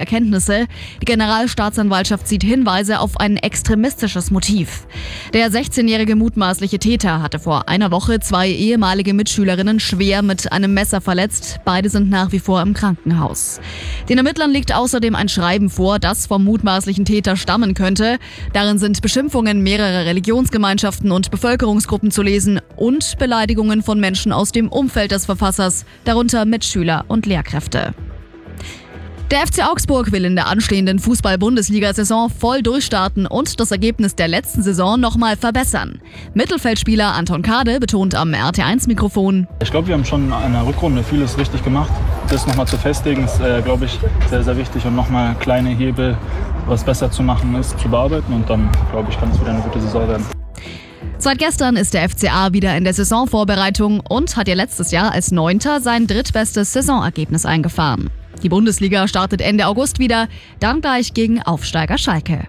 Erkenntnisse. Die Generalstaatsanwaltschaft sieht Hinweise auf ein extremistisches Motiv. Der 16-jährige mutmaßliche Täter hatte vor einer Woche 2 ehemalige Mitschülerinnen schwer mit einem Messer verletzt. Beide sind nach wie vor im Krankenhaus. Den Ermittlern liegt außerdem ein Schreiben vor, das vom mutmaßlichen Täter stammen könnte. Darin sind Beschimpfungen mehrerer Religionsgemeinschaften und Bevölkerungsgruppen zu lesen und Beleidigungen von Menschen aus dem Umfeld des Verfassers, darunter Mitschüler und Lehrkräfte. Der FC Augsburg will in der anstehenden Fußball-Bundesliga-Saison voll durchstarten und das Ergebnis der letzten Saison nochmal verbessern. Mittelfeldspieler Anton Kade betont am RT1-Mikrofon: Ich glaube, wir haben schon in der Rückrunde vieles richtig gemacht. Das nochmal zu festigen ist, glaube ich, sehr, sehr wichtig und nochmal kleine Hebel, was besser zu machen ist, zu bearbeiten und dann, glaube ich, kann es wieder eine gute Saison werden. Seit gestern ist der FCA wieder in der Saisonvorbereitung und hat ja letztes Jahr als 9. sein drittbestes Saisonergebnis eingefahren. Die Bundesliga startet Ende August wieder, dann gleich gegen Aufsteiger Schalke.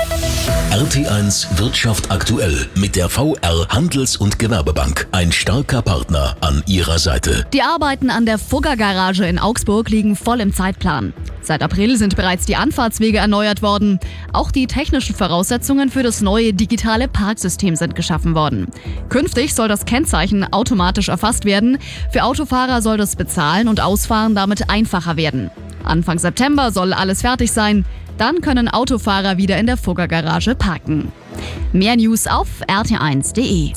RT1 Wirtschaft aktuell mit der VR Handels- und Gewerbebank. Ein starker Partner an ihrer Seite. Die Arbeiten an der Fugger-Garage in Augsburg liegen voll im Zeitplan. Seit April sind bereits die Anfahrtswege erneuert worden. Auch die technischen Voraussetzungen für das neue digitale Parksystem sind geschaffen worden. Künftig soll das Kennzeichen automatisch erfasst werden. Für Autofahrer soll das Bezahlen und Ausfahren damit einfacher werden. Anfang September soll alles fertig sein. Dann können Autofahrer wieder in der Fugger-Garage parken. Mehr News auf rt1.de.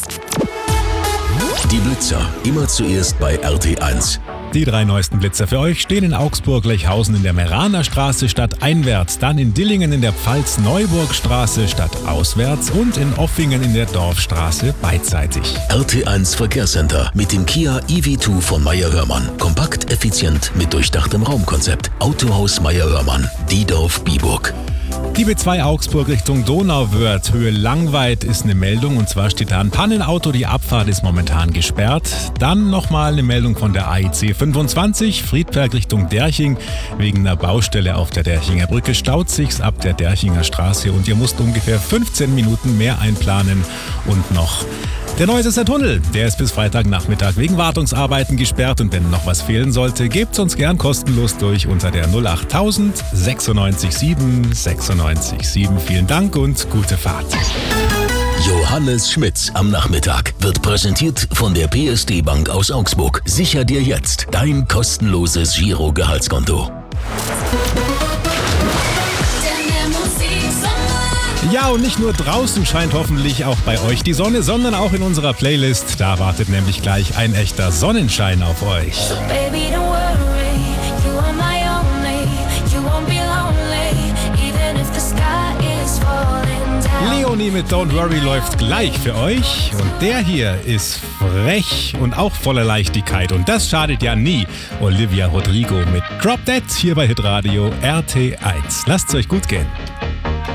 Die Blitzer, immer zuerst bei RT1. Die 3 neuesten Blitzer für euch stehen in Augsburg-Lechhausen in der Meranerstraße stadteinwärts, dann in Dillingen in der Pfalz-Neuburgstraße stadtauswärts und in Offingen in der Dorfstraße beidseitig. RT1 Verkehrscenter mit dem Kia EV2 von Meyer-Hörmann. Kompakt, effizient mit durchdachtem Raumkonzept. Autohaus Meyer-Hörmann, Diedorf-Biburg. Die B2 Augsburg Richtung Donauwörth, Höhe Langweid ist eine Meldung und zwar steht da ein Pannenauto, die Abfahrt ist momentan gesperrt. Dann nochmal eine Meldung von der AIC 25, Friedberg Richtung Derching. Wegen einer Baustelle auf der Derchinger Brücke staut sich's ab der Derchinger Straße und ihr müsst ungefähr 15 Minuten mehr einplanen. Und noch der Neusesser Tunnel, der ist bis Freitagnachmittag wegen Wartungsarbeiten gesperrt und wenn noch was fehlen sollte, gebt's uns gern kostenlos durch unter der 08000 96 7 96 7. Vielen Dank und gute Fahrt. Johannes Schmitz am Nachmittag wird präsentiert von der PSD Bank aus Augsburg. Sicher dir jetzt dein kostenloses Giro-Gehaltskonto. Ja, und nicht nur draußen scheint hoffentlich auch bei euch die Sonne, sondern auch in unserer Playlist. Da wartet nämlich gleich ein echter Sonnenschein auf euch. Leonie mit Don't Worry läuft gleich für euch. Und der hier ist frech und auch voller Leichtigkeit. Und das schadet ja nie. Olivia Rodrigo mit Drop Dead hier bei Hitradio RT1. Lasst's euch gut gehen.